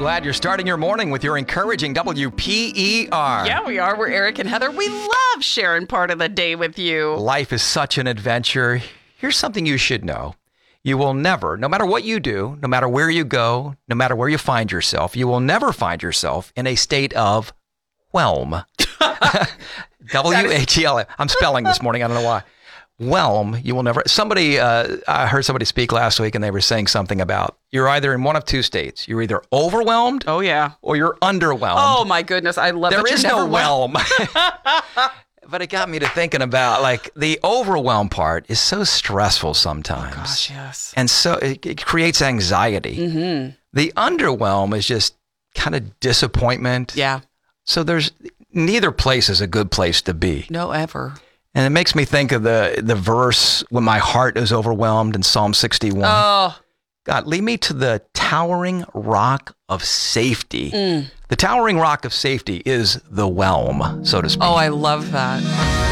glad you're starting your morning with your encouraging WPER. Yeah, we are. We're Eric and Heather. We love sharing part of the day with you. Life is such an adventure. Here's something you should know. You will never, no matter what you do, no matter where you go, no matter where you find yourself, you will never find yourself in a state of whelm. W-H-E-L. I'm spelling this morning. I don't know why. Whelm, you will never. I heard somebody speak last week and they were saying something about you're either in one of two states. You're either overwhelmed Oh, yeah. or you're underwhelmed. Oh, my goodness. I love There that is you're no never whelmed. whelm. But it got me to thinking about like the overwhelm part is so stressful sometimes. Oh, gosh, yes. And so it creates anxiety. Mm-hmm. The underwhelm is just kind of disappointment. Yeah. So neither place is a good place to be. No, ever. And it makes me think of the verse when my heart is overwhelmed in Psalm 61. Oh. God, lead me to the towering rock of safety. The towering rock of safety is the whelm, so to speak. Oh, I love that.